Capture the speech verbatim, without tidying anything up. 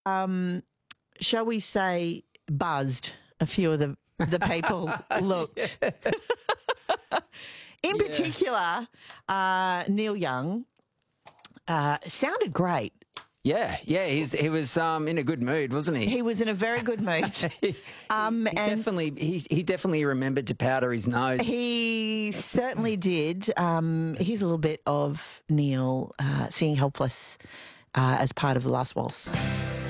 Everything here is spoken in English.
um, shall we say, buzzed a few of the, the people looked. In Yeah. particular, uh, Neil Young uh, sounded great. Yeah, yeah, he's he was um, in a good mood, wasn't he? He was in a very good mood. he, um, he and definitely he, he definitely remembered to powder his nose. He certainly did. Um, here's a little bit of Neil uh, singing "Helpless" uh, as part of The Last Waltz.